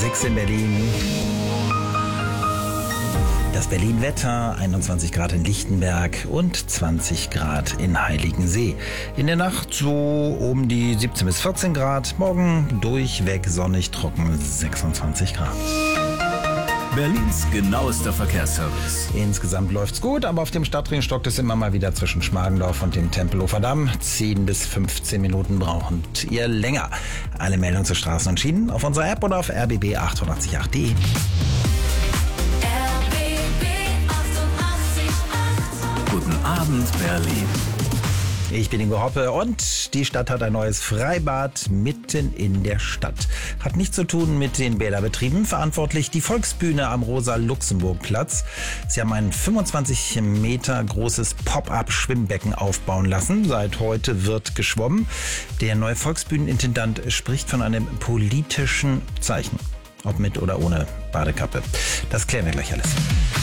6 in Berlin. Das Berlin-Wetter, 21 Grad in Lichtenberg und 20 Grad in Heiligensee. In der Nacht so um die 17 bis 14 Grad, morgen durchweg sonnig, trocken 26 Grad. Berlins genauester Verkehrsservice. Insgesamt läuft's gut, aber auf dem Stadtring stockt es immer mal wieder zwischen Schmargendorf und dem Tempelhofer Damm. 10 bis 15 Minuten braucht ihr länger. Alle Meldungen zu Straßen und Schienen auf unserer App oder auf rbb888.de. Guten Abend, Berlin. Ich bin Ingo Hoppe und die Stadt hat ein neues Freibad mitten in der Stadt. Hat nichts zu tun mit den Bäderbetrieben, verantwortlich die Volksbühne am Rosa-Luxemburg-Platz. Sie haben ein 25 Meter großes Pop-up-Schwimmbecken aufbauen lassen. Seit heute wird geschwommen. Der neue Volksbühnenintendant spricht von einem politischen Zeichen. Ob mit oder ohne Badekappe. Das klären wir gleich alles.